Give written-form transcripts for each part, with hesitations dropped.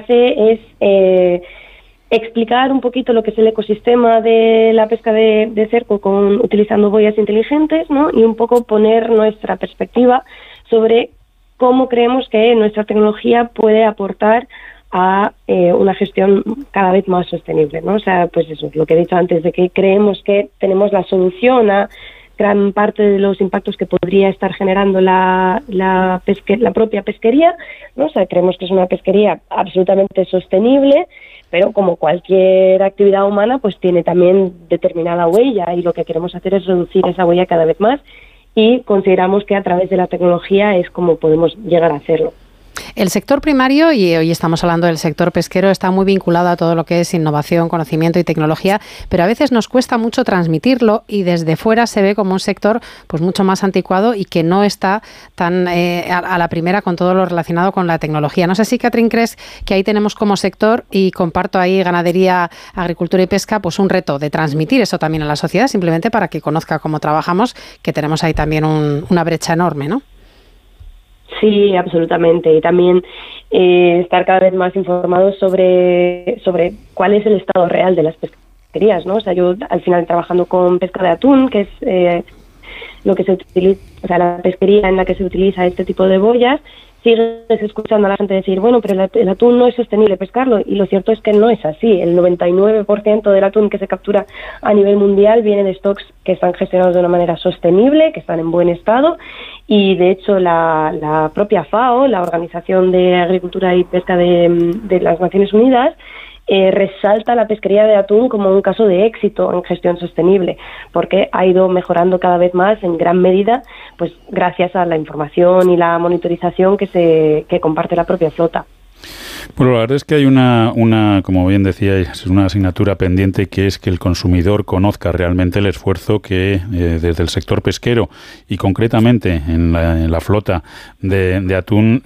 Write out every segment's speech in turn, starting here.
hace es explicar un poquito lo que es el ecosistema de la pesca de cerco utilizando boyas inteligentes, ¿no? Y un poco poner nuestra perspectiva sobre cómo creemos que nuestra tecnología puede aportar a una gestión cada vez más sostenible, ¿no? O sea, pues eso, lo que he dicho antes, de que creemos que tenemos la solución a gran parte de los impactos que podría estar generando la propia pesquería, ¿no? O sea, creemos que es una pesquería absolutamente sostenible, pero como cualquier actividad humana, pues tiene también determinada huella, y lo que queremos hacer es reducir esa huella cada vez más, y consideramos que a través de la tecnología es como podemos llegar a hacerlo. El sector primario, y hoy estamos hablando del sector pesquero, está muy vinculado a todo lo que es innovación, conocimiento y tecnología, pero a veces nos cuesta mucho transmitirlo y desde fuera se ve como un sector pues mucho más anticuado y que no está tan a la primera con todo lo relacionado con la tecnología. No sé si, Catherine, crees que ahí tenemos como sector, y comparto ahí ganadería, agricultura y pesca, pues un reto de transmitir eso también a la sociedad, simplemente para que conozca cómo trabajamos, que tenemos ahí también una brecha enorme, ¿no? Sí, absolutamente. Y también estar cada vez más informados sobre cuál es el estado real de las pesquerías, ¿no? O sea, yo al final trabajando con pesca de atún, que es lo que se utiliza, o sea, la pesquería en la que se utiliza este tipo de boyas, sigues escuchando a la gente decir, bueno, pero el atún no es sostenible pescarlo, y lo cierto es que no es así. El 99% del atún que se captura a nivel mundial viene de stocks que están gestionados de una manera sostenible, que están en buen estado, y de hecho la propia FAO, la Organización de Agricultura y Pesca de las Naciones Unidas, resalta la pesquería de atún como un caso de éxito en gestión sostenible, porque ha ido mejorando cada vez más en gran medida, pues gracias a la información y la monitorización que comparte la propia flota. Bueno, la verdad es que hay una, como bien decíais, una asignatura pendiente, que es que el consumidor conozca realmente el esfuerzo que desde el sector pesquero y concretamente en la flota de atún,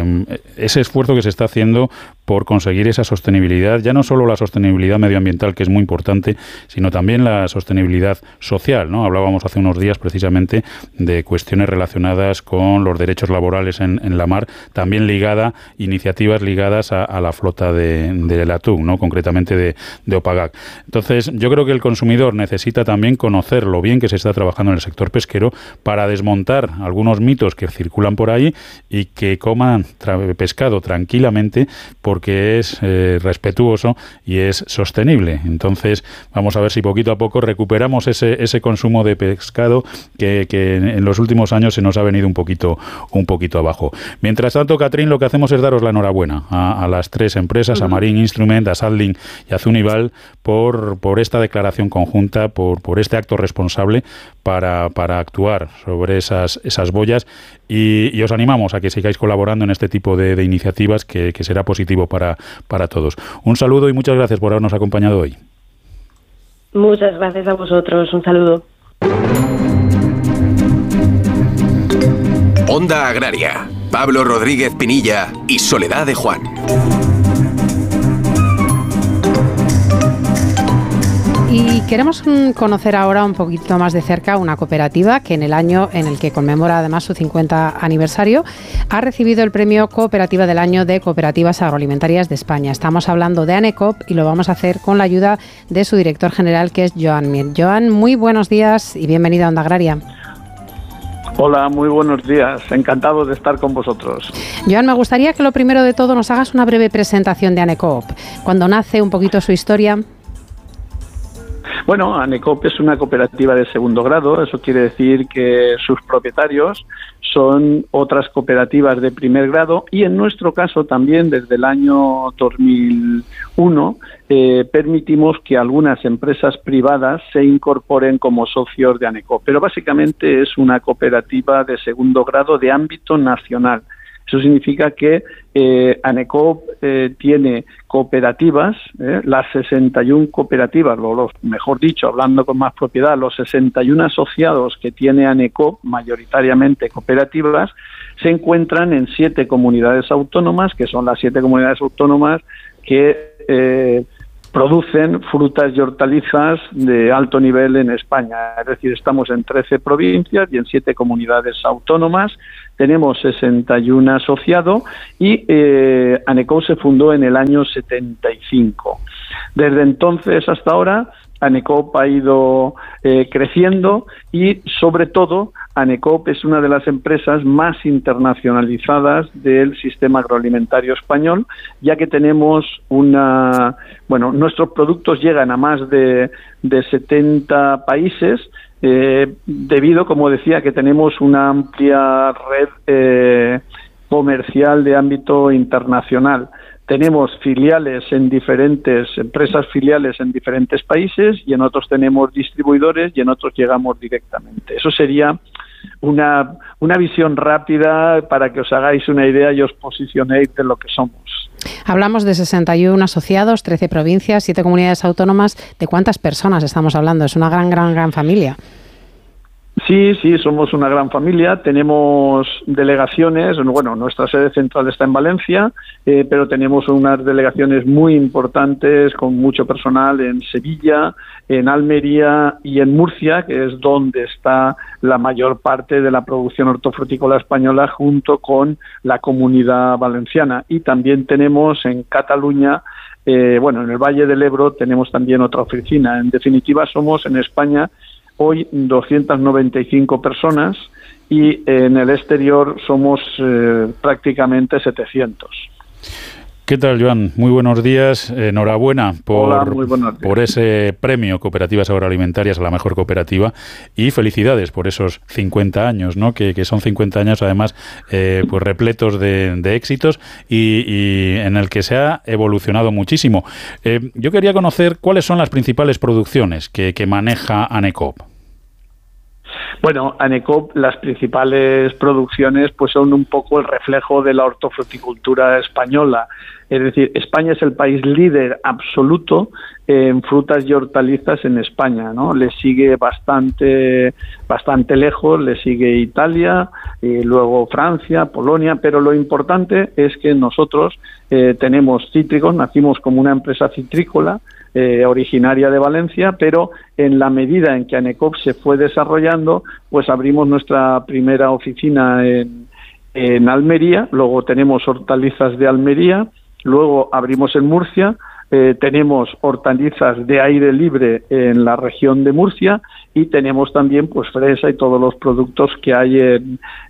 ese esfuerzo que se está haciendo por conseguir esa sostenibilidad, ya no solo la sostenibilidad medioambiental, que es muy importante, sino también la sostenibilidad social, ¿no? Hablábamos hace unos días precisamente de cuestiones relacionadas con los derechos laborales en la mar, también iniciativas ligadas a la flota del atún, ¿no? Concretamente de Opagac. Entonces, yo creo que el consumidor necesita también conocer lo bien que se está trabajando en el sector pesquero para desmontar algunos mitos que circulan por ahí y que coman pescado tranquilamente, porque es respetuoso y es sostenible. Entonces, vamos a ver si poquito a poco recuperamos ese consumo de pescado que en los últimos años se nos ha venido un poquito abajo. Mientras tanto, Catherine, lo que hacemos es daros la enhorabuena a las tres empresas, a Marine Instrument, a Salling y a Zunival, por esta declaración conjunta, por este acto responsable para actuar sobre esas boyas, y os animamos a que sigáis colaborando en este tipo de iniciativas que será positivo para todos. Un saludo y muchas gracias por habernos acompañado hoy. Muchas gracias a vosotros. Un saludo. Onda Agraria. Pablo Rodríguez Pinilla y Soledad de Juan. Y queremos conocer ahora un poquito más de cerca una cooperativa que en el año en el que conmemora además su 50 aniversario ha recibido el premio Cooperativa del Año de Cooperativas Agroalimentarias de España. Estamos hablando de ANECOOP y lo vamos a hacer con la ayuda de su director general, que es Joan Mir. Joan, muy buenos días y bienvenido a Onda Agraria. Hola, muy buenos días. Encantado de estar con vosotros. Joan, me gustaría que lo primero de todo nos hagas una breve presentación de ANECOOP. Cuando nace, un poquito su historia. Bueno, ANECOOP es una cooperativa de segundo grado. Eso quiere decir que sus propietarios son otras cooperativas de primer grado, y en nuestro caso también desde el año 2001 permitimos que algunas empresas privadas se incorporen como socios de ANECOOP. Pero básicamente es una cooperativa de segundo grado de ámbito nacional. Eso significa que ANECOOP tiene cooperativas, las 61 cooperativas, mejor dicho, hablando con más propiedad, los 61 asociados que tiene ANECOOP, mayoritariamente cooperativas, se encuentran en 7 comunidades autónomas, que son las 7 comunidades autónomas que producen frutas y hortalizas de alto nivel en España. Es decir, estamos en 13 provincias y en 7 comunidades autónomas. Tenemos 61 asociados y ANECOP se fundó en el año 75. Desde entonces hasta ahora, ANECOP ha ido creciendo y, sobre todo, ANECOP es una de las empresas más internacionalizadas del sistema agroalimentario español, ya que tenemos nuestros productos llegan a más de 70 países, debido, como decía, que tenemos una amplia red comercial de ámbito internacional. Tenemos empresas filiales en diferentes países, y en otros tenemos distribuidores y en otros llegamos directamente. Eso sería una visión rápida para que os hagáis una idea y os posicionéis de lo que somos. Hablamos de 61 asociados, 13 provincias, 7 comunidades autónomas. ¿De cuántas personas estamos hablando? Es una gran familia. Sí, somos una gran familia. Tenemos delegaciones, nuestra sede central está en Valencia, pero tenemos unas delegaciones muy importantes con mucho personal en Sevilla, en Almería y en Murcia, que es donde está la mayor parte de la producción hortofrutícola española, junto con la Comunidad Valenciana. Y también tenemos en Cataluña, en el Valle del Ebro, tenemos también otra oficina. En definitiva, somos en España hoy 295 personas y en el exterior somos prácticamente 700. ¿Qué tal, Joan? Muy buenos días. Enhorabuena por ese premio Cooperativas Agroalimentarias a la mejor cooperativa, y felicidades por esos 50 años, ¿no? Que son 50 años además pues repletos de éxitos y en el que se ha evolucionado muchísimo. Yo quería conocer cuáles son las principales producciones que maneja ANECOP. Bueno, ANECOP, las principales producciones pues son un poco el reflejo de la hortofruticultura española. Es decir, España es el país líder absoluto en frutas y hortalizas en España, ¿no? Le sigue bastante lejos, le sigue Italia, y luego Francia, Polonia, pero lo importante es que nosotros tenemos cítricos, nacimos como una empresa citrícola, originaria de Valencia, pero en la medida en que ANECOP se fue desarrollando, pues abrimos nuestra primera oficina en Almería, luego tenemos hortalizas de Almería, luego abrimos en Murcia, tenemos hortalizas de aire libre en la región de Murcia y tenemos también pues fresa y todos los productos que hay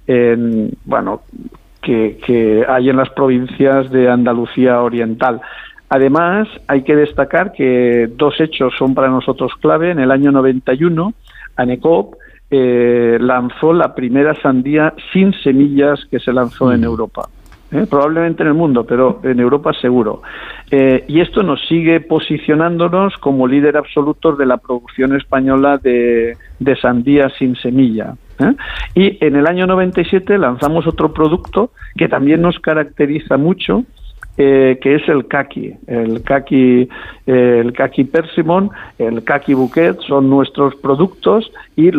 que hay en las provincias de Andalucía Oriental. Además, hay que destacar que 2 hechos son para nosotros clave. En el año 91, ANECOP lanzó la primera sandía sin semillas que se lanzó en Europa. Probablemente en el mundo, pero en Europa seguro. Y esto nos sigue posicionándonos como líder absolutos de la producción española de sandía sin semilla. Y en el año 97 lanzamos otro producto que también nos caracteriza mucho, que es el caqui. El caqui persimon, el caqui bouquet son nuestros productos y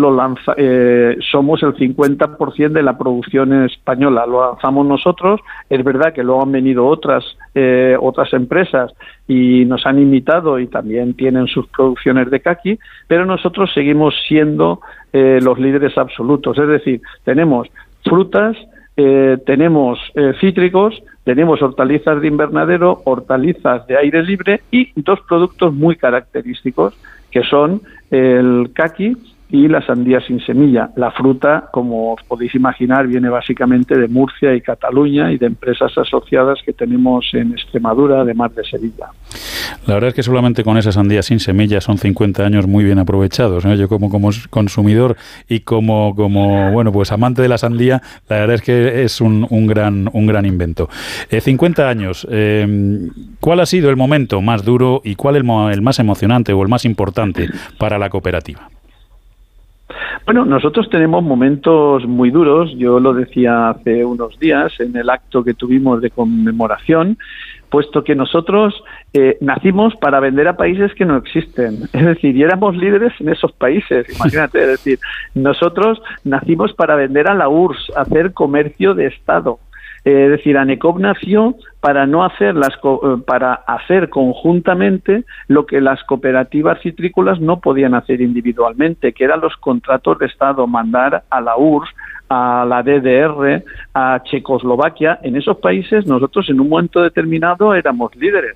somos el 50% de la producción española. Lo lanzamos nosotros. Es verdad que luego han venido otras empresas y nos han imitado y también tienen sus producciones de caqui, pero nosotros seguimos siendo los líderes absolutos. Es decir, tenemos frutas, tenemos cítricos, tenemos hortalizas de invernadero, hortalizas de aire libre y 2 productos muy característicos que son el caqui y la sandía sin semilla. La fruta, como os podéis imaginar, viene básicamente de Murcia y Cataluña y de empresas asociadas que tenemos en Extremadura, además de Sevilla. La verdad es que solamente con esa sandía sin semilla son 50 años muy bien aprovechados, ¿no? Yo como consumidor y como pues amante de la sandía, la verdad es que es un gran invento. 50 años, ¿cuál ha sido el momento más duro y cuál el más emocionante o el más importante para la cooperativa? Bueno, nosotros tenemos momentos muy duros. Yo lo decía hace unos días en el acto que tuvimos de conmemoración, puesto que nosotros nacimos para vender a países que no existen. Es decir, y éramos líderes en esos países, imagínate. Es decir, nosotros nacimos para vender a la URSS, hacer comercio de Estado. Es decir, ANECOP nació para no hacer para hacer conjuntamente lo que las cooperativas citrícolas no podían hacer individualmente, que eran los contratos de Estado, mandar a la URSS, a la DDR, a Checoslovaquia. En esos países nosotros en un momento determinado éramos líderes.